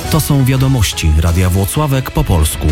To są wiadomości Radia Włocławek po polsku.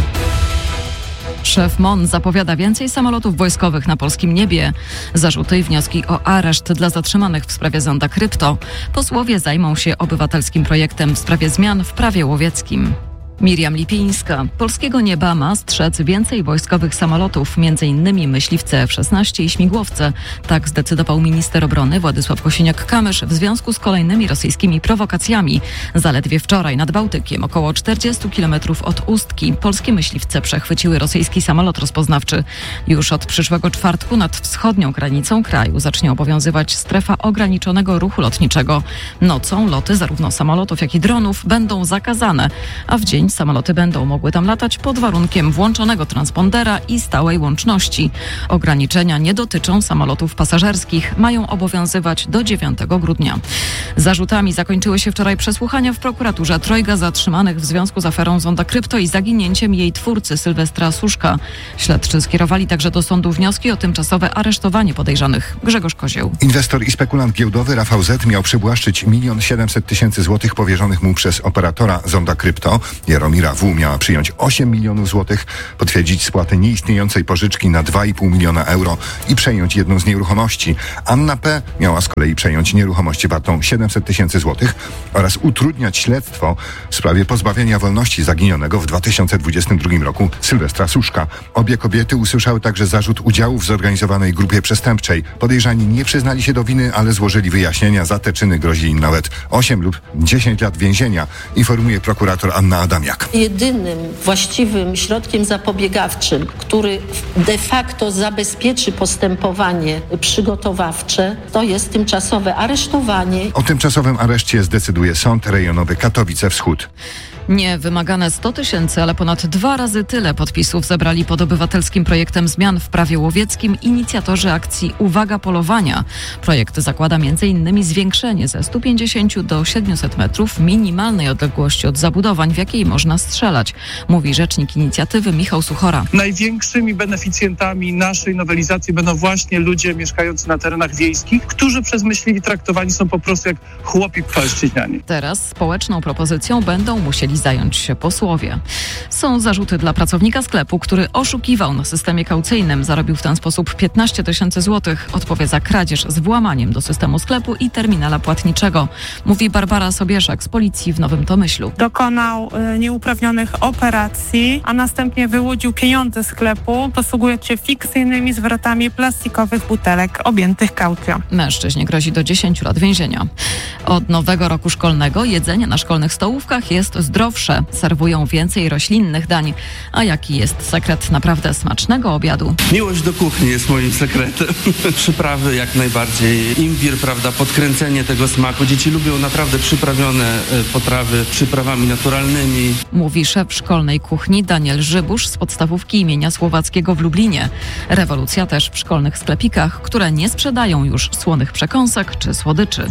Szef MON zapowiada więcej samolotów wojskowych na polskim niebie. Zarzuty i wnioski o areszt dla zatrzymanych w sprawie zonda Krypto. Posłowie zajmą się obywatelskim projektem w sprawie zmian w prawie łowieckim. Miriam Lipińska. Polskiego nieba ma strzec więcej wojskowych samolotów, m.in. myśliwce F-16 i śmigłowce. Tak zdecydował minister obrony Władysław Kosiniak-Kamysz w związku z kolejnymi rosyjskimi prowokacjami. Zaledwie wczoraj nad Bałtykiem, około 40 km od Ustki, polskie myśliwce przechwyciły rosyjski samolot rozpoznawczy. Już od przyszłego czwartku nad wschodnią granicą kraju zacznie obowiązywać strefa ograniczonego ruchu lotniczego. Nocą loty zarówno samolotów, jak i dronów będą zakazane, a w dzień samoloty będą mogły tam latać pod warunkiem włączonego transpondera i stałej łączności. Ograniczenia nie dotyczą samolotów pasażerskich. Mają obowiązywać do 9 grudnia. Zarzutami zakończyły się wczoraj przesłuchania w prokuraturze trojga zatrzymanych w związku z aferą zonda Krypto i zaginięciem jej twórcy Sylwestra Suszka. Śledczy skierowali także do sądu wnioski o tymczasowe aresztowanie podejrzanych. Grzegorz Kozieł. Inwestor i spekulant giełdowy Rafał Z. miał przywłaszczyć 1 700 000 złotych powierzonych mu przez operatora zonda Krypto. Jaromira W. miała przyjąć 8 milionów złotych, potwierdzić spłatę nieistniejącej pożyczki na 2,5 miliona euro i przejąć jedną z nieruchomości. Anna P. miała z kolei przejąć nieruchomość wartą 700 000 złotych oraz utrudniać śledztwo w sprawie pozbawienia wolności zaginionego w 2022 roku Sylwestra Suszka. Obie kobiety usłyszały także zarzut udziału w zorganizowanej grupie przestępczej. Podejrzani nie przyznali się do winy, ale złożyli wyjaśnienia. Za te czyny grozi im nawet 8 lub 10 lat więzienia, informuje prokurator Anna Adamiak. Jedynym właściwym środkiem zapobiegawczym, który de facto zabezpieczy postępowanie przygotowawcze, to jest tymczasowe aresztowanie. O tymczasowym areszcie zdecyduje Sąd Rejonowy Katowice Wschód. Nie wymagane 100 000, ale ponad 2 razy tyle podpisów zebrali pod obywatelskim projektem zmian w prawie łowieckim inicjatorzy akcji Uwaga Polowania. Projekt zakłada m.in. zwiększenie ze 150 do 700 metrów minimalnej odległości od zabudowań, w jakiej można strzelać, mówi rzecznik inicjatywy Michał Suchora. Największymi beneficjentami naszej nowelizacji będą właśnie ludzie mieszkający na terenach wiejskich, którzy przez myśliwi traktowani są po prostu jak chłopi płaszczyźniani. Teraz społeczną propozycją będą musieli zająć się posłowie. Są zarzuty dla pracownika sklepu, który oszukiwał na systemie kaucyjnym. Zarobił w ten sposób 15 000 złotych. Odpowie za kradzież z włamaniem do systemu sklepu i terminala płatniczego. Mówi Barbara Sobieszak z policji w Nowym Tomyślu. Dokonał nieuprawnionych operacji, a następnie wyłudził pieniądze sklepu, posługując się fikcyjnymi zwrotami plastikowych butelek objętych kaucją. Mężczyźnie grozi do 10 lat więzienia. Od nowego roku szkolnego jedzenie na szkolnych stołówkach jest zdrowsze. Serwują więcej roślinnych dań. A jaki jest sekret naprawdę smacznego obiadu? Miłość do kuchni jest moim sekretem. Przyprawy jak najbardziej. Imbir, prawda, podkręcenie tego smaku. Dzieci lubią naprawdę przyprawione potrawy przyprawami naturalnymi. Mówi szef szkolnej kuchni Daniel Żybusz z podstawówki imienia Słowackiego w Lublinie. Rewolucja też w szkolnych sklepikach, które nie sprzedają już słonych przekąsek czy słodyczy.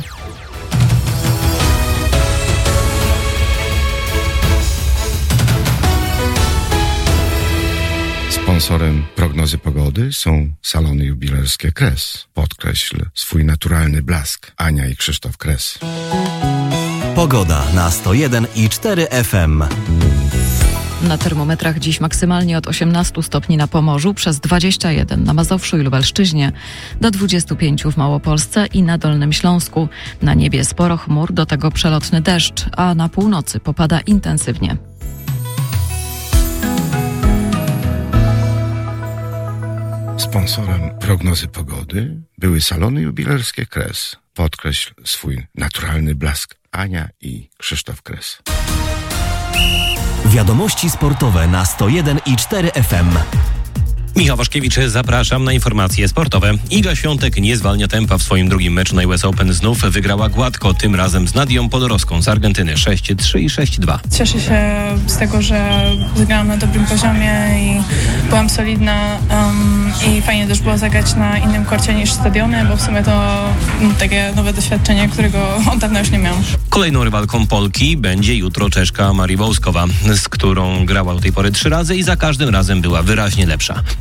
Sponsorem prognozy pogody są salony jubilerskie Kres. Podkreśl swój naturalny blask. Ania i Krzysztof Kres. Pogoda na 101,4 FM. Na termometrach dziś maksymalnie od 18 stopni na Pomorzu, przez 21 na Mazowszu i Lubelszczyźnie, do 25 w Małopolsce i na Dolnym Śląsku. Na niebie sporo chmur, do tego przelotny deszcz, a na północy popada intensywnie. Sponsorem prognozy pogody były salony jubilerskie Kres. Podkreśl swój naturalny blask. Ania i Krzysztof Kres. Wiadomości sportowe na 101,4 FM. Michał Waszkiewicz, zapraszam na informacje sportowe. Iga Świątek nie zwalnia tempa w swoim drugim meczu na US Open. Znów wygrała gładko, tym razem z Nadią Podorowską z Argentyny 6-3 i 6-2. Cieszę się z tego, że zagrałam na dobrym poziomie i byłam solidna i fajnie też było zagrać na innym korcie niż stadiony, bo w sumie to takie nowe doświadczenie, którego od dawna już nie miałam. Kolejną rywalką Polki będzie jutro Czeszka Marii Wołskowa, z którą grała do tej pory 3 razy i za każdym razem była wyraźnie lepsza.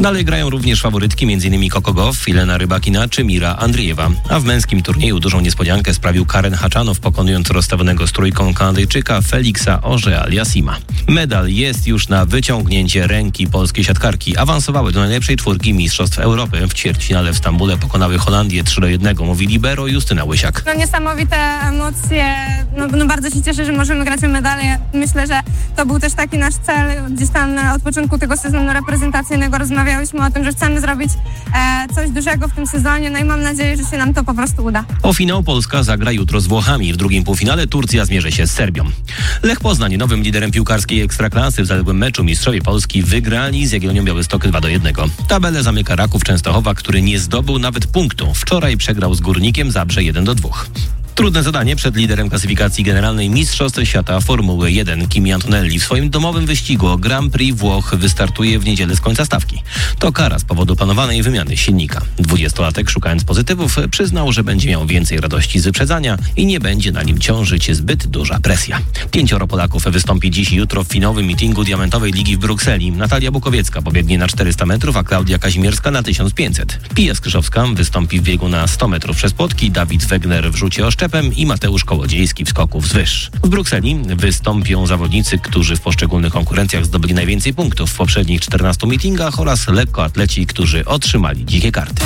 Dalej grają również faworytki m.in. Coco Gauff, Elena Rybakina czy Mira Andriejewa. A w męskim turnieju dużą niespodziankę sprawił Karen Haczanow, pokonując rozstawionego z trójką Kanadyjczyka Felixa Auger-Aliassima. Medal jest już na wyciągnięcie ręki polskiej siatkarki. Awansowały do najlepszej czwórki Mistrzostw Europy. W ćwierćfinale w Stambule pokonały Holandię 3-1, mówi libero Justyna Łysiak. Niesamowite emocje. Bardzo się cieszę, że możemy grać o medale. Myślę, że to był też taki nasz cel. Gdzieś tam od początku tego sezonu reprezentacyjnego rozmawiałyśmy o tym, że chcemy zrobić coś dużego w tym sezonie. No i mam nadzieję, że się nam to po prostu uda. O finał Polska zagra jutro z Włochami. W drugim półfinale Turcja zmierzy się z Serbią. Lech Poznań, nowym liderem piłkarskiej Ekstraklasy, w zaległym meczu mistrzowie Polski wygrali z Jagiellonią Białystok 2-1. Tabelę zamyka Raków Częstochowa, który nie zdobył nawet punktu. Wczoraj przegrał z Górnikiem Zabrze 1-2. Trudne zadanie przed liderem klasyfikacji generalnej Mistrzostw Świata Formuły 1. Kimi Antonelli w swoim domowym wyścigu o Grand Prix Włoch wystartuje w niedzielę z końca stawki. To kara z powodu planowanej wymiany silnika. 20-latek, szukając pozytywów, przyznał, że będzie miał więcej radości z wyprzedzania i nie będzie na nim ciążyć zbyt duża presja. 5 Polaków wystąpi dziś i jutro w finałowym meetingu Diamentowej Ligi w Brukseli. Natalia Bukowiecka pobiegnie na 400 metrów, a Klaudia Kazimierska na 1500. Pija Skrzyżowska wystąpi w biegu na 100 metrów przez płotki, Dawid Wegner w rzucie oszczepem i Mateusz Kołodziejski w skoku wzwyż. W Brukseli wystąpią zawodnicy, którzy w poszczególnych konkurencjach zdobyli najwięcej punktów w poprzednich 14 meetingach oraz lekkoatleci, którzy otrzymali dzikie karty.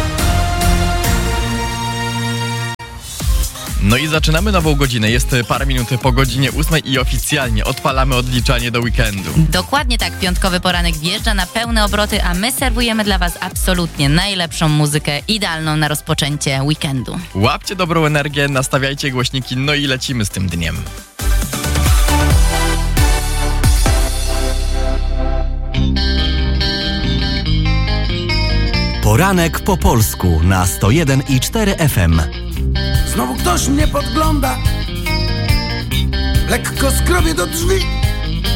No i zaczynamy nową godzinę. Jest parę minut po godzinie 8 i oficjalnie odpalamy odliczanie do weekendu. Dokładnie tak. Piątkowy poranek wjeżdża na pełne obroty, a my serwujemy dla Was absolutnie najlepszą muzykę, idealną na rozpoczęcie weekendu. Łapcie dobrą energię, nastawiajcie głośniki, no i lecimy z tym dniem. Poranek po polsku na 101,4 FM. Znowu ktoś mnie podgląda, lekko skrobię do drzwi.